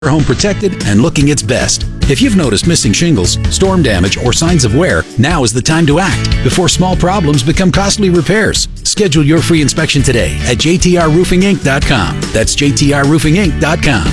your home protected and looking its best. If you've noticed missing shingles, storm damage, or signs of wear, now is the time to act before small problems become costly repairs. Schedule your free inspection today at jtrroofinginc.com. That's jtrroofinginc.com.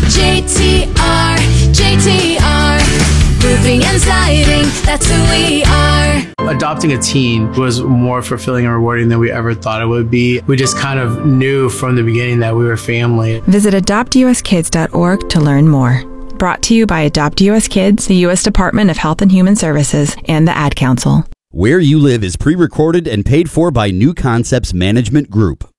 JTR, roofing and siding, that's who we are. Adopting a teen was more fulfilling and rewarding than we ever thought it would be. We just kind of knew from the beginning that we were family. Visit adoptuskids.org to learn more. Brought to you by Adopt US Kids, the U.S. Department of Health and Human Services, and the Ad Council. Where You Live is pre-recorded and paid for by New Concepts Management Group.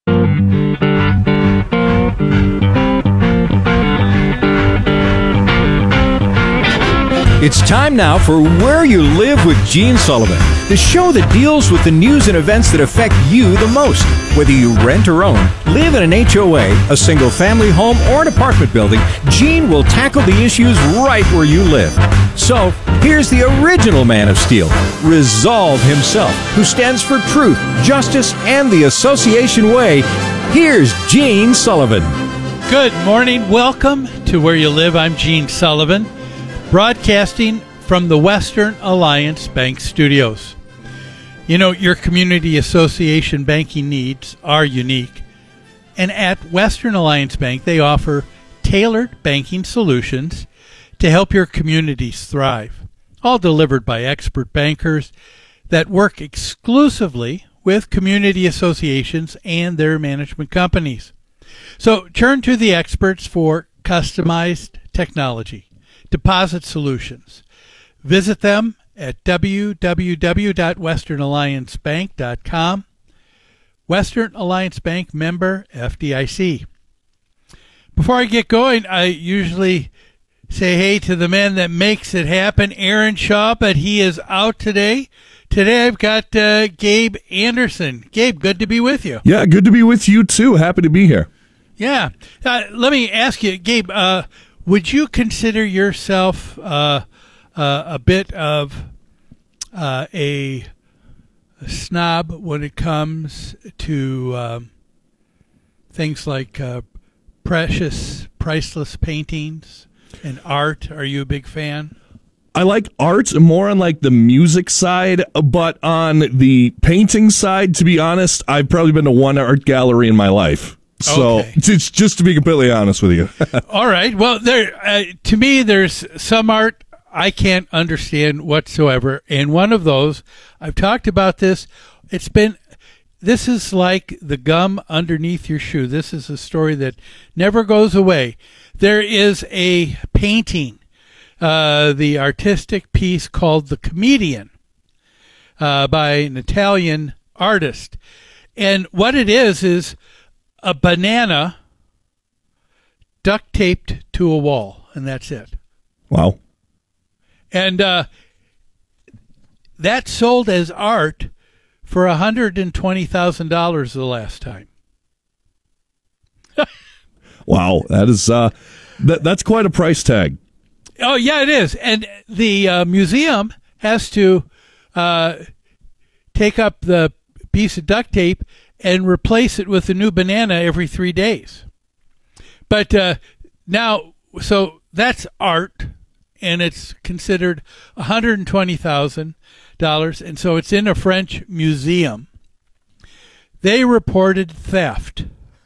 It's time now for Where You Live with Gene Sullivan, the show that deals with the news and events that affect you the most. Whether you rent or own, live in an HOA, a single-family home, or an apartment building, Gene will tackle the issues right where you live. So, here's the original Man of Steel, Resolve himself, who stands for truth, justice, and the Association Way. Here's Gene Sullivan. Good morning. Welcome to Where You Live. I'm Gene Sullivan, broadcasting from the Western Alliance Bank Studios. You know, your community association banking needs are unique. And at Western Alliance Bank, they offer tailored banking solutions to help your communities thrive, all delivered by expert bankers that work exclusively with community associations and their management companies. So turn to the experts for customized technology, deposit solutions. Visit them at www.westernalliancebank.com. Western Alliance Bank, member FDIC. Before I get going, I usually say hey to the man that makes it happen, Aaron Shaw, but he is out today. Today I've got Gabe Anderson. Gabe, good to be with you. Yeah, good to be with you too. Happy to be here. Yeah. Let me ask you, Gabe, would you consider yourself a bit of a snob when it comes to things like precious, priceless paintings and art? Are you a big fan? I like art more on like the music side, but on the painting side, to be honest, I've probably been to one art gallery in my life. So okay. It's just to be completely honest with you. All right. Well, to me, there's some art I can't understand whatsoever. And one of those, I've talked about this. This is like the gum underneath your shoe. This is a story that never goes away. There is a painting, the artistic piece called The Comedian, by an Italian artist. And what it is a banana duct taped to a wall, and that's it. Wow. And that sold as art for $120,000 the last time. Wow, that is that's quite a price tag. Oh yeah, it is. And the museum has to take up the piece of duct tape and replace it with a new banana every 3 days. But now, so that's art, and it's considered $120,000, and so it's in a French museum. They reported theft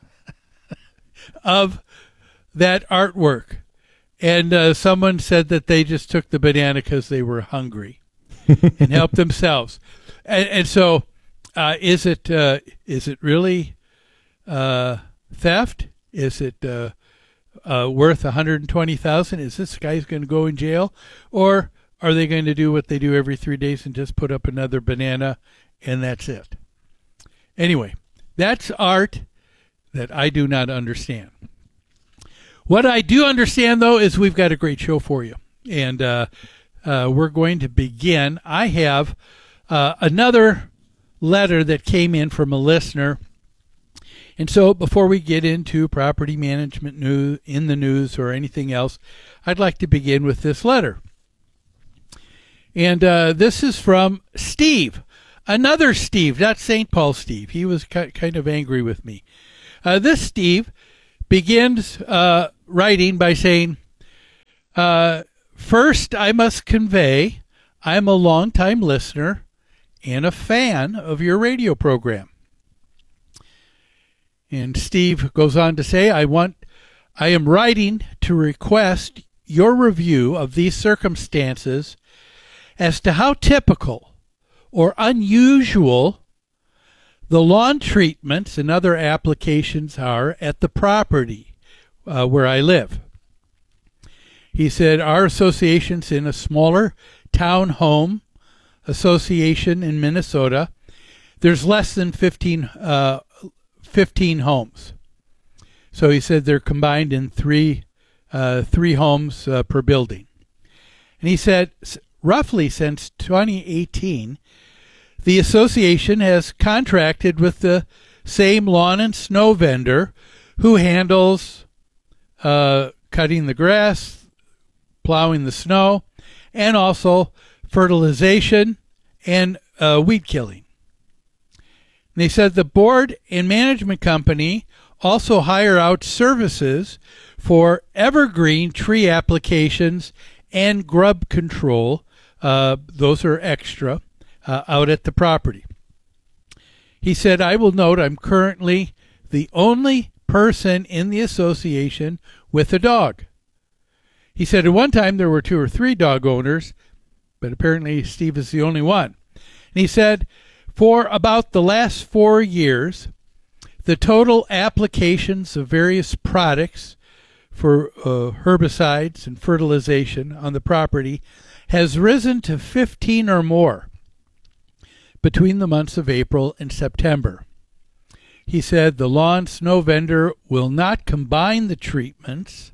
of that artwork, and someone said that they just took the banana because they were hungry and helped themselves. And so, is it really theft? Is it worth $120,000? Is this guy's going to go in jail, or are they going to do what they do every 3 days and just put up another banana and that's it? Anyway, that's art that I do not understand. What I do understand, though, is we've got a great show for you, and we're going to begin. I have another letter that came in from a listener. And so before we get into property management news in the news or anything else, I'd like to begin with this letter. And this is from Steve. Another Steve, not St. Paul Steve. He was kind of angry with me. This Steve begins writing by saying, First, I must convey I'm a longtime listener and a fan of your radio program. And Steve goes on to say, I am writing to request your review of these circumstances as to how typical or unusual the lawn treatments and other applications are at the property where I live. He said, our association's in a smaller town home association in Minnesota. There's less than 15 homes. So he said they're combined in three homes per building. And he said, roughly since 2018, the association has contracted with the same lawn and snow vendor who handles cutting the grass, plowing the snow, and also fertilization and weed killing. And they said the board and management company also hire out services for evergreen tree applications and grub control. Those are extra out at the property. He said, I will note I'm currently the only person in the association with a dog. He said at one time there were 2 or 3 dog owners, but apparently Steve is the only one. And he said for about the last 4 years, the total applications of various products for herbicides and fertilization on the property has risen to 15 or more between the months of April and September. He said the lawn snow vendor will not combine the treatments,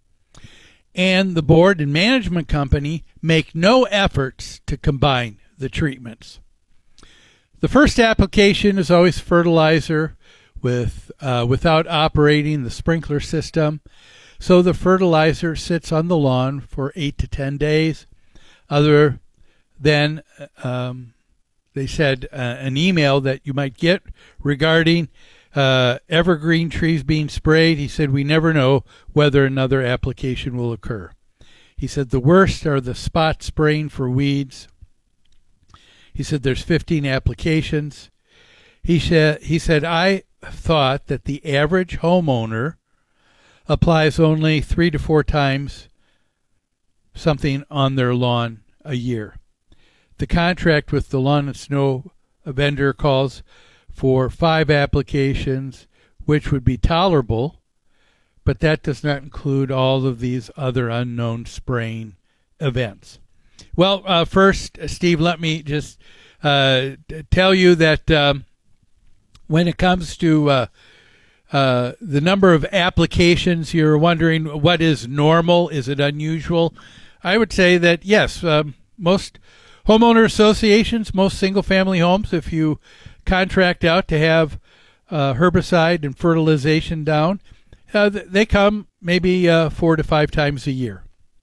and the board and management company make no efforts to combine the treatments. The first application is always fertilizer without operating the sprinkler system. So the fertilizer sits on the lawn for 8 to 10 days. Other than, they said, an email that you might get regarding evergreen trees being sprayed. He said, we never know whether another application will occur. He said, the worst are the spot spraying for weeds. He said, there's 15 applications. He said, I thought that the average homeowner applies only 3 to 4 times something on their lawn a year. The contract with the lawn and snow vendor calls for 5 applications, which would be tolerable, but that does not include all of these other unknown spraying events. Well, first, Steve, let me just tell you that when it comes to the number of applications, you're wondering what is normal, is it unusual? I would say that yes, most homeowner associations, most single-family homes, if you contract out to have herbicide and fertilization down, they come maybe 4 to 5 times a year.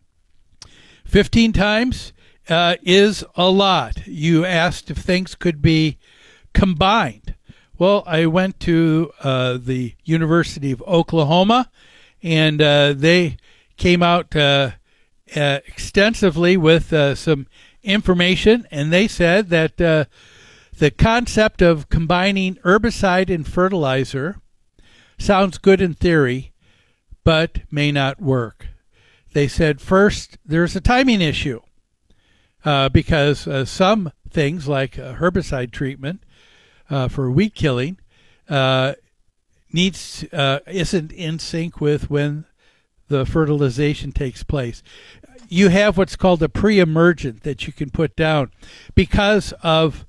15 times is a lot. You asked if things could be combined. Well, I went to the University of Oklahoma, and they came out extensively with some information, and they said that the concept of combining herbicide and fertilizer sounds good in theory, but may not work. They said, first, there's a timing issue because some things like herbicide treatment for weed killing isn't in sync with when the fertilization takes place. You have what's called a pre-emergent that you can put down because of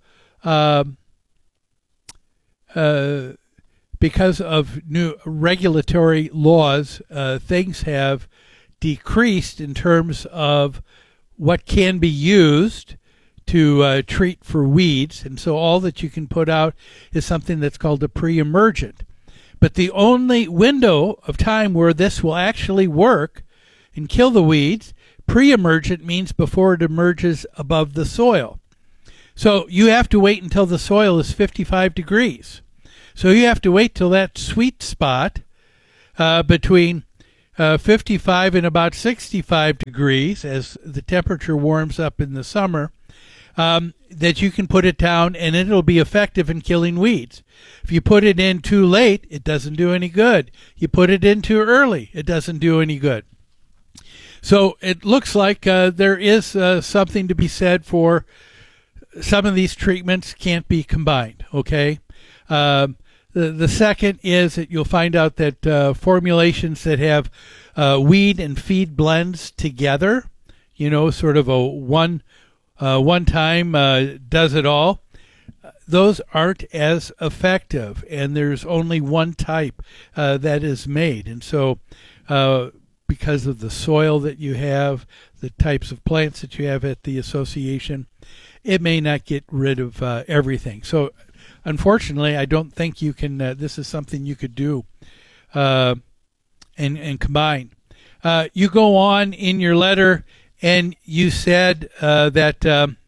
new regulatory laws. Things have decreased in terms of what can be used to treat for weeds, and so all that you can put out is something that's called a pre-emergent. But the only window of time where this will actually work and kill the weeds, pre-emergent means before it emerges above the soil. So you have to wait until the soil is 55 degrees. So you have to wait till that sweet spot between 55 and about 65 degrees as the temperature warms up in the summer, that you can put it down and it'll be effective in killing weeds. If you put it in too late, it doesn't do any good. You put it in too early, it doesn't do any good. So it looks like there is something to be said for some of these treatments can't be combined, okay? The second is that you'll find out that formulations that have weed and feed blends together, sort of a one time does it all, those aren't as effective, and there's only one type that is made. And so because of the soil that you have, the types of plants that you have at the association, it may not get rid of everything. So unfortunately, I don't think you can, this is something you could do and combine. You go on in your letter and you said that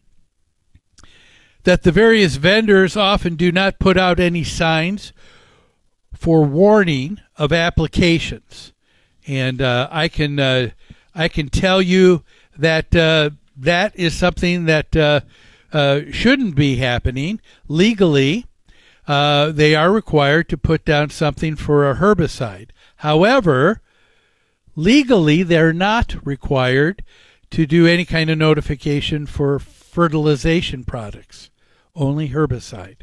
the various vendors often do not put out any signs for warning of applications. And I can tell you that that is something that shouldn't be happening. Legally, they are required to put down something for a herbicide. However, legally, they're not required to do any kind of notification for fertilization products, only herbicide.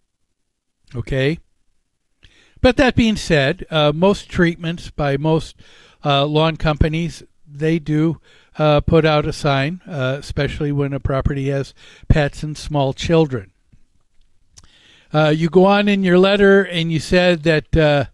Okay? But that being said, most treatments by most lawn companies, they do put out a sign, especially when a property has pets and small children. You go on in your letter and you said that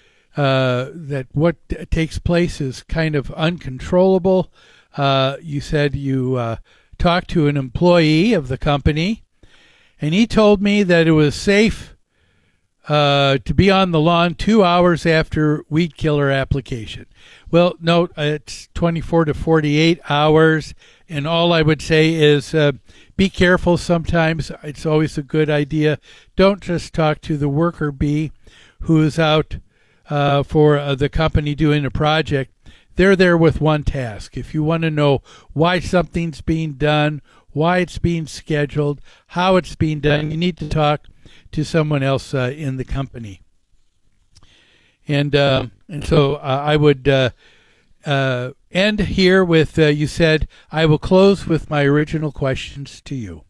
that what takes place is kind of uncontrollable. You said you talked to an employee of the company, and he told me that it was safe to be on the lawn 2 hours after weed killer application. Well, note it's 24 to 48 hours, and all I would say is be careful sometimes. It's always a good idea. Don't just talk to the worker bee who is out for the company doing a project. They're there with one task. If you want to know why something's being done, why it's being scheduled, how it's being done, you need to talk to someone else in the company. And so I would end here with, you said, I will close with my original questions to you.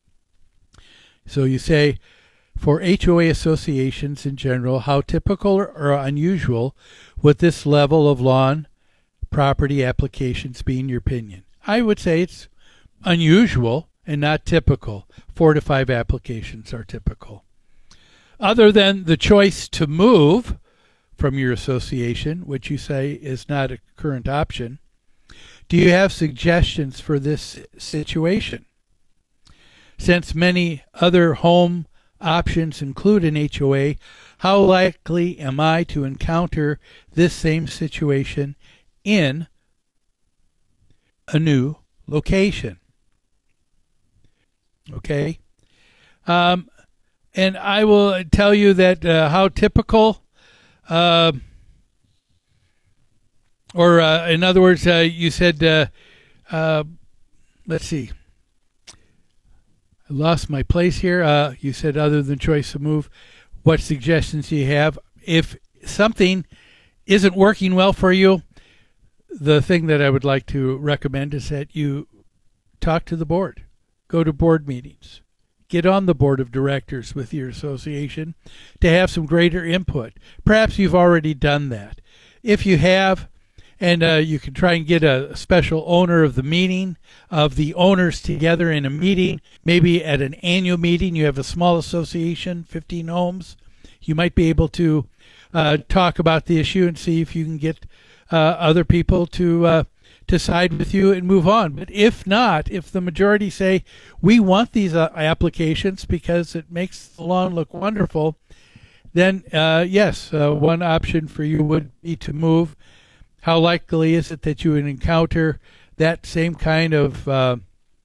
So you say, for HOA associations in general, how typical or unusual would this level of lawn property applications be in your opinion? I would say it's unusual and not typical. 4 to 5 applications are typical. Other than the choice to move from your association, which you say is not a current option, do you have suggestions for this situation? Since many other home options include an HOA, how likely am I to encounter this same situation in a new location? Okay. And I will tell you that how typical, or in other words, you said, let's see, I lost my place here. You said other than choice to move, what suggestions do you have? If something isn't working well for you, the thing that I would like to recommend is that you talk to the board. Go to board meetings. Get on the board of directors with your association to have some greater input. Perhaps you've already done that. If you have, and you can try and get a special owner of the meeting, of the owners together in a meeting, maybe at an annual meeting. You have a small association, 15 homes. You might be able to talk about the issue and see if you can get other people to side with you and move on. But if not, if the majority say, we want these applications because it makes the lawn look wonderful, then yes, one option for you would be to move. How likely is it that you would encounter that same kind of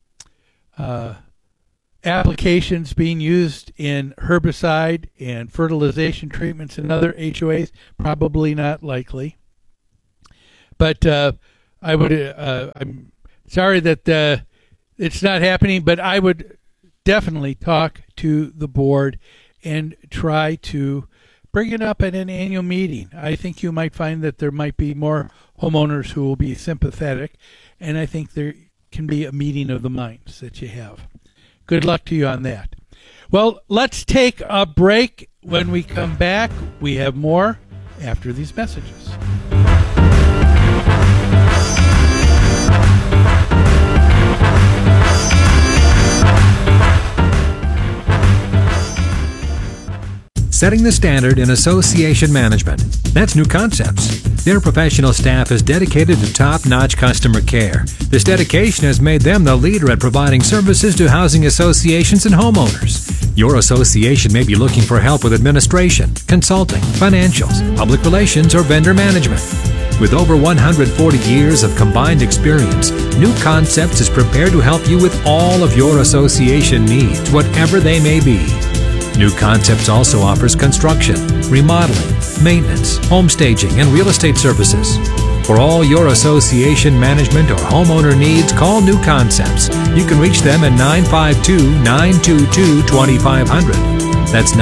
applications being used in herbicide and fertilization treatments and other HOAs? Probably not likely. But I would. I'm sorry that it's not happening, but I would definitely talk to the board and try to bring it up at an annual meeting. I think you might find that there might be more homeowners who will be sympathetic, and I think there can be a meeting of the minds that you have. Good luck to you on that. Well, let's take a break. When we come back, we have more after these messages. Setting the standard in association management. That's New Concepts. Their professional staff is dedicated to top-notch customer care. This dedication has made them the leader at providing services to housing associations and homeowners. Your association may be looking for help with administration, consulting, financials, public relations, or vendor management. With over 140 years of combined experience, New Concepts is prepared to help you with all of your association needs, whatever they may be. New Concepts also offers construction, remodeling, maintenance, home staging, and real estate services. For all your association management or homeowner needs, call New Concepts. You can reach them at 952-922-2500. That's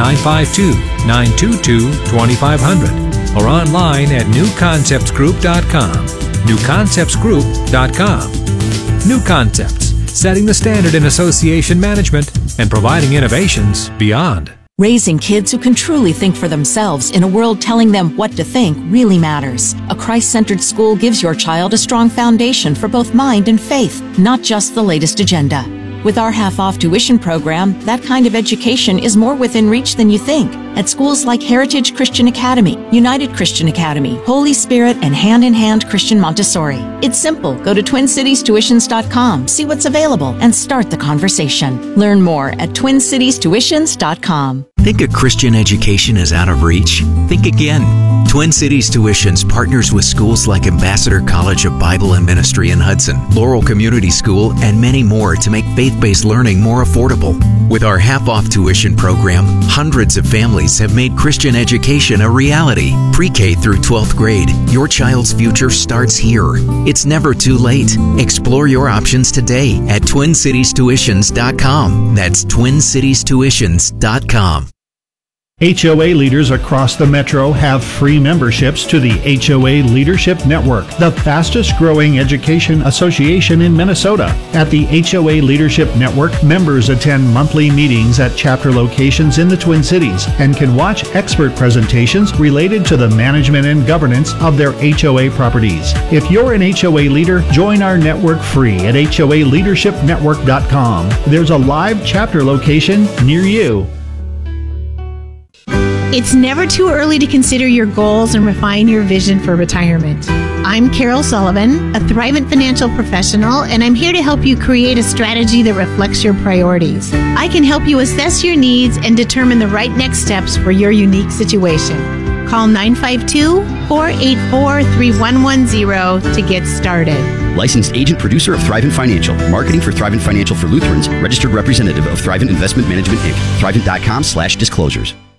952-922-2500. Or online at newconceptsgroup.com. newconceptsgroup.com. New Concepts, setting the standard in association management and providing innovations beyond. Raising kids who can truly think for themselves in a world telling them what to think really matters. A Christ-centered school gives your child a strong foundation for both mind and faith, not just the latest agenda. With our half-off tuition program, that kind of education is more within reach than you think. At schools like Heritage Christian Academy, United Christian Academy, Holy Spirit, and Hand in Hand Christian Montessori. It's simple. Go to TwinCitiesTuitions.com, see what's available, and start the conversation. Learn more at TwinCitiesTuitions.com. Think a Christian education is out of reach? Think again. Twin Cities Tuitions partners with schools like Ambassador College of Bible and Ministry in Hudson, Laurel Community School, and many more to make faith-based learning more affordable. With our half-off tuition program, hundreds of families have made Christian education a reality. Pre-K through 12th grade, your child's future starts here. It's never too late. Explore your options today at TwinCitiesTuitions.com. That's TwinCitiesTuitions.com. HOA leaders across the metro have free memberships to the HOA Leadership Network, the fastest growing education association in Minnesota. At the HOA Leadership Network, members attend monthly meetings at chapter locations in the Twin Cities and can watch expert presentations related to the management and governance of their HOA properties. If you're an HOA leader, join our network free at HOALeadershipNetwork.com. There's a live chapter location near you. It's never too early to consider your goals and refine your vision for retirement. I'm Carol Sullivan, a Thrivent financial professional, and I'm here to help you create a strategy that reflects your priorities. I can help you assess your needs and determine the right next steps for your unique situation. Call 952-484-3110 to get started. Licensed agent producer of Thrivent Financial. Marketing for Thrivent Financial for Lutherans. Registered representative of Thrivent Investment Management, Inc. Thrivent.com/disclosures.